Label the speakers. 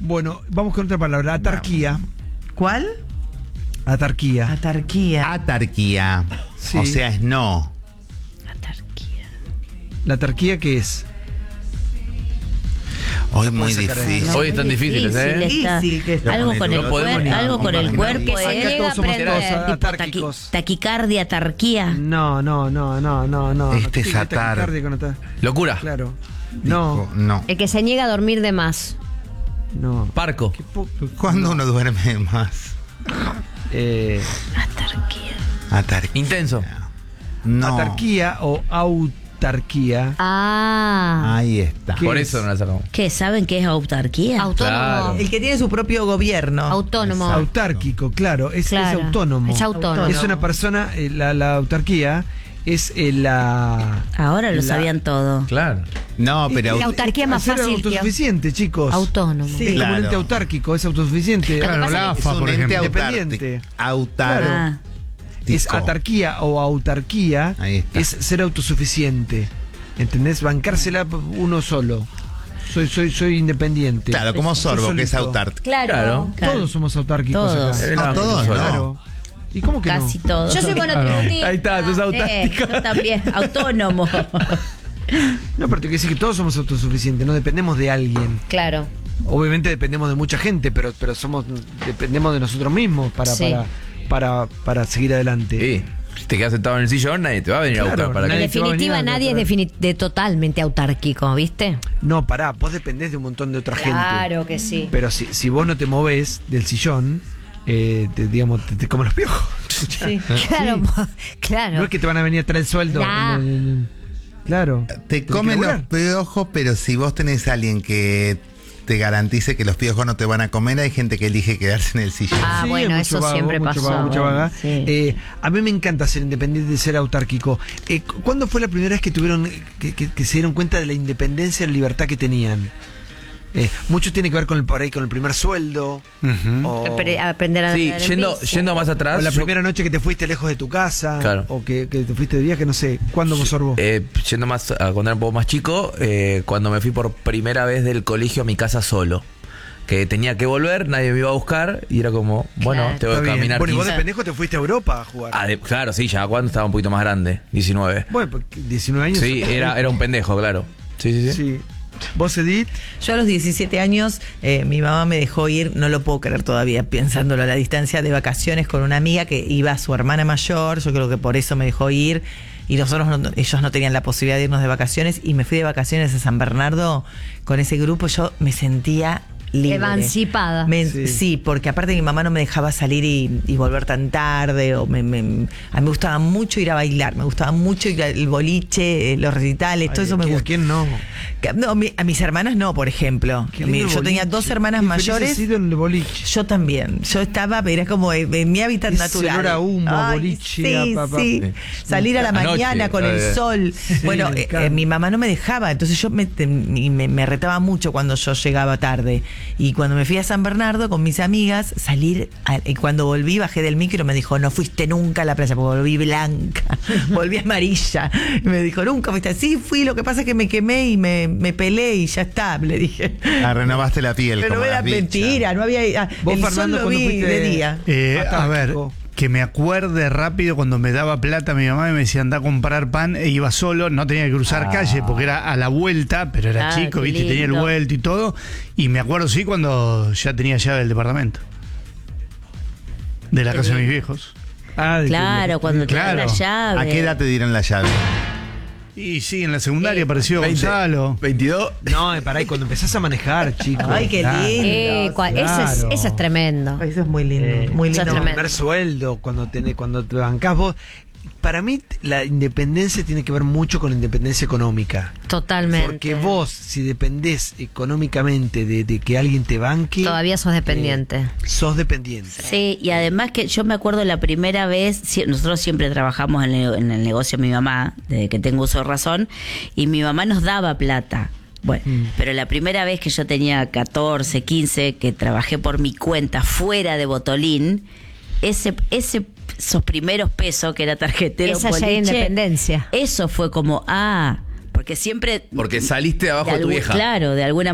Speaker 1: Bueno, vamos con otra palabra. Atarquía.
Speaker 2: ¿Cuál?
Speaker 1: Atarquía.
Speaker 2: Atarquía.
Speaker 3: Atarquía.
Speaker 1: Sí.
Speaker 3: O sea, es no.
Speaker 1: ¿La atarquía qué es?
Speaker 3: Hoy muy
Speaker 1: puedes sacar
Speaker 3: difícil.
Speaker 1: ahí.
Speaker 4: Hoy están difíciles,
Speaker 2: Difícil que está.
Speaker 5: Algo con el
Speaker 3: No
Speaker 4: podemos
Speaker 5: cuerpo,
Speaker 4: ni-
Speaker 5: algo con el cuerpo.
Speaker 1: Acá
Speaker 5: llega
Speaker 1: todos
Speaker 5: a
Speaker 1: somos
Speaker 5: aprender,
Speaker 1: todos
Speaker 5: tipo
Speaker 1: atárquicos.
Speaker 5: taquicardia, atarquía.
Speaker 1: No.
Speaker 3: Este es atar.
Speaker 1: Taquicardia con atar.
Speaker 4: Locura.
Speaker 1: Claro. No,
Speaker 3: No.
Speaker 6: El que se niega a dormir de más.
Speaker 1: no.
Speaker 4: Parco.
Speaker 1: Qué po-
Speaker 3: ¿Cuándo uno duerme más? Atarquía.
Speaker 4: Intenso.
Speaker 3: No.
Speaker 1: Atarquía o autarquía.
Speaker 6: Ah.
Speaker 3: Ahí está.
Speaker 1: ¿Qué
Speaker 4: Por
Speaker 1: es?
Speaker 4: eso no la sacamos.
Speaker 5: ¿Qué? ¿Saben qué es autarquía?
Speaker 6: Autónomo.
Speaker 4: Claro.
Speaker 2: El que tiene su propio gobierno.
Speaker 6: Autónomo.
Speaker 1: Autárquico, claro. Es
Speaker 6: Claro.
Speaker 1: autónomo.
Speaker 6: Es autónomo.
Speaker 1: Es una persona, la autarquía es la...
Speaker 5: Ahora lo
Speaker 1: La-
Speaker 5: sabían todo.
Speaker 4: Claro.
Speaker 3: No, pero.
Speaker 6: La autarquía es más
Speaker 1: Ser
Speaker 6: fácil que
Speaker 1: autosuficiente, chicos.
Speaker 6: autónomo.
Speaker 2: Sí.
Speaker 1: Es como un
Speaker 3: Claro.
Speaker 1: ente autárquico, es autosuficiente.
Speaker 7: Claro,
Speaker 6: pasa
Speaker 7: la
Speaker 6: que
Speaker 3: Es
Speaker 7: AFA,
Speaker 3: un
Speaker 7: por
Speaker 3: ente
Speaker 7: ejemplo.
Speaker 1: Independiente.
Speaker 3: Autárquico.
Speaker 5: Ah,
Speaker 1: Es atarquía o autarquía,
Speaker 3: Ahí está.
Speaker 1: es ser autosuficiente. ¿Entendés? Bancársela uno solo. Soy independiente.
Speaker 3: Claro, como
Speaker 1: Soy
Speaker 3: Sorbo, que es
Speaker 1: solito.
Speaker 3: autárquico.
Speaker 4: Claro.
Speaker 1: Todos somos autárquicos
Speaker 5: Todos.
Speaker 1: acá.
Speaker 3: No, todos no.
Speaker 1: Claro. ¿Y cómo que
Speaker 5: casi
Speaker 1: no?
Speaker 5: todo.
Speaker 6: Yo soy monotributiva.
Speaker 4: Ahí está, sos autártica.
Speaker 5: Yo también, autónomo.
Speaker 1: No, pero te quiero decir que todos somos autosuficientes, no dependemos de alguien.
Speaker 6: Claro.
Speaker 1: Obviamente dependemos de mucha gente, pero dependemos de nosotros mismos
Speaker 6: Sí.
Speaker 1: para seguir adelante.
Speaker 4: Sí. Si te quedas sentado en el sillón, nadie te va a venir a
Speaker 1: Claro,
Speaker 4: buscar para
Speaker 1: nadie
Speaker 6: En
Speaker 4: que.
Speaker 1: te va a
Speaker 6: definitiva,
Speaker 1: venir a
Speaker 6: nadie es
Speaker 1: tratar.
Speaker 6: de totalmente autárquico, ¿viste?
Speaker 1: No, pará, vos dependés de un montón de otra gente.
Speaker 6: Claro que sí.
Speaker 1: Pero si vos no te movés del sillón, te como los piojos.
Speaker 6: Claro, claro.
Speaker 1: No es que te van a venir a traer el sueldo.
Speaker 6: Nah.
Speaker 1: Claro.
Speaker 3: Te
Speaker 1: Tenés que
Speaker 3: comen los
Speaker 1: laburar.
Speaker 3: piojos, pero si vos tenés a alguien que te garantice que los piojos no te van a comer, hay gente que elige quedarse en el sillón.
Speaker 6: Ah,
Speaker 1: Sí,
Speaker 6: bueno,
Speaker 1: mucho
Speaker 6: eso
Speaker 1: vago,
Speaker 6: siempre
Speaker 1: mucho
Speaker 6: pasó.
Speaker 1: vago, mucha vaga.
Speaker 5: Sí.
Speaker 1: A mí me encanta ser independiente y ser autárquico. ¿Cuándo fue la primera vez que tuvieron que se dieron cuenta de la independencia y la libertad que tenían? Mucho tiene que ver por ahí con el primer sueldo.
Speaker 7: Ujú.
Speaker 1: O,
Speaker 6: Aprender a
Speaker 4: Sí,
Speaker 6: andar en bici.
Speaker 4: yendo más atrás.
Speaker 1: o la
Speaker 4: yo-
Speaker 1: primera noche que te fuiste lejos de tu casa.
Speaker 4: Claro.
Speaker 1: O que te fuiste de viaje, no sé. ¿Cuándo vos Sorbo?
Speaker 4: Yendo más a cuando era un poco más chico, cuando me fui por primera vez del colegio a mi casa solo. Que tenía que volver, nadie me iba a buscar y era como, bueno,
Speaker 6: Claro.
Speaker 4: tengo
Speaker 1: Está
Speaker 4: que
Speaker 1: bien.
Speaker 4: caminar.
Speaker 1: Bueno, y vos de
Speaker 4: 15.
Speaker 1: pendejo te fuiste a Europa a jugar.
Speaker 4: Claro, sí, ya cuando estaba un poquito más grande, 19.
Speaker 1: Bueno, porque 19 años.
Speaker 4: Sí, era un pendejo, claro. Sí.
Speaker 1: Sí. ¿Vos, Edith?
Speaker 2: Yo a los 17 años, mi mamá me dejó ir, no lo puedo creer todavía, pensándolo a la distancia, de vacaciones con una amiga que iba a su hermana mayor, yo creo que por eso me dejó ir, y ellos no tenían la posibilidad de irnos de vacaciones, y me fui de vacaciones a San Bernardo con ese grupo, yo me sentía libre.
Speaker 6: Emancipada.
Speaker 1: Sí.
Speaker 2: Sí, porque aparte mi mamá no me dejaba salir y volver tan tarde, o a mí me gustaba mucho ir a bailar, me gustaba mucho ir al boliche, los recitales, todo
Speaker 1: Ay,
Speaker 2: eso me
Speaker 1: ¿a
Speaker 2: gustaba.
Speaker 1: quién no?
Speaker 2: No, a mis hermanas no, por ejemplo.
Speaker 1: Qué lindo
Speaker 2: Yo tenía
Speaker 1: boliche.
Speaker 2: 2 hermanas
Speaker 1: Qué feliz
Speaker 2: mayores.
Speaker 1: has sido en el boliche.
Speaker 2: Yo también. Yo estaba, era como en mi hábitat
Speaker 1: Ese
Speaker 2: natural.
Speaker 1: olor a humo,
Speaker 2: Ay,
Speaker 1: boliche,
Speaker 2: sí,
Speaker 1: a papá.
Speaker 2: sí.
Speaker 4: Sí.
Speaker 2: Salir a la
Speaker 4: Anoche,
Speaker 2: mañana con el sol. Bueno,
Speaker 1: me encanta.
Speaker 2: mi mamá no me dejaba, entonces yo me retaba mucho cuando yo llegaba tarde. Y cuando me fui a San Bernardo con mis amigas, y cuando volví, bajé del micro y me dijo, no fuiste nunca a la playa, porque volví blanca, volví amarilla. Y me dijo, nunca fuiste. Sí, fui, lo que pasa es que me quemé y me pelé y ya está, le dije.
Speaker 3: Renovaste la piel.
Speaker 2: Pero
Speaker 3: como
Speaker 2: era
Speaker 3: las bichas.
Speaker 2: mentira, no había.
Speaker 1: Vos,
Speaker 2: El
Speaker 1: Fernando,
Speaker 2: sol lo
Speaker 1: cuando
Speaker 2: vi
Speaker 1: fuiste
Speaker 2: de día.
Speaker 7: A ver,
Speaker 1: Atáquico.
Speaker 7: que me acuerde rápido cuando me daba plata mi mamá y me decía anda a comprar pan e iba solo, no tenía que cruzar calle porque era a la vuelta, pero era chico,
Speaker 5: qué
Speaker 7: viste, y tenía el
Speaker 5: lindo.
Speaker 7: vuelto y todo. Y me acuerdo sí cuando ya tenía llave del departamento. De la casa de mis viejos.
Speaker 5: Claro, cuando te dan la
Speaker 7: Claro.
Speaker 5: llave.
Speaker 3: ¿A qué edad te dieron la llave?
Speaker 7: Y sí, en la secundaria apareció
Speaker 4: 20,
Speaker 7: Gonzalo.
Speaker 4: 22.
Speaker 1: No, pará, y cuando empezás a manejar, chicos.
Speaker 2: Ay, qué
Speaker 1: Claro.
Speaker 2: lindo.
Speaker 6: Eso es tremendo.
Speaker 2: Eso es muy lindo, muy
Speaker 6: eso es
Speaker 2: lindo.
Speaker 1: El
Speaker 6: tremendo.
Speaker 1: primer sueldo, cuando te bancás vos. Para mí, la independencia tiene que ver mucho con la independencia económica.
Speaker 6: Totalmente.
Speaker 1: Porque vos, si dependés económicamente de que alguien te banque,
Speaker 6: Todavía sos dependiente.
Speaker 1: sos dependiente.
Speaker 5: Sí, y además que yo me acuerdo la primera vez, nosotros siempre trabajamos en el negocio de mi mamá, desde que tengo uso de razón, y mi mamá nos daba plata. Bueno, pero la primera vez que yo tenía 14, 15, que trabajé por mi cuenta fuera de Botolín, esos primeros pesos que era tarjetero
Speaker 6: Esa ya era
Speaker 5: boliche,
Speaker 6: independencia.
Speaker 5: eso fue como, porque siempre...
Speaker 4: Porque saliste de abajo de tu
Speaker 5: algún-
Speaker 4: vieja.
Speaker 5: Claro, de alguna